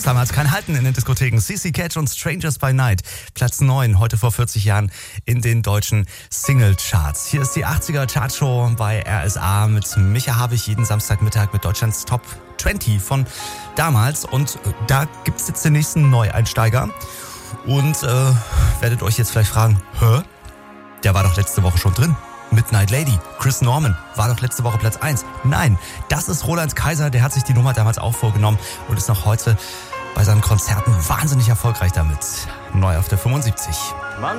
damals kein Halten in den Diskotheken. CC Catch und Strangers by Night. Platz 9, heute vor 40 Jahren in den deutschen Singlecharts. Hier ist die 80er Chartshow bei RSA mit Micha Habich jeden Samstagmittag mit Deutschlands Top 20 von damals. Und da gibt's jetzt den nächsten Neueinsteiger. Und werdet euch jetzt vielleicht fragen, der war doch letzte Woche schon drin. Midnight Lady, Chris Norman, war doch letzte Woche Platz 1. Nein, das ist Roland Kaiser, der hat sich die Nummer damals auch vorgenommen und ist noch heute bei seinen Konzerten wahnsinnig erfolgreich damit. Neu auf der 75.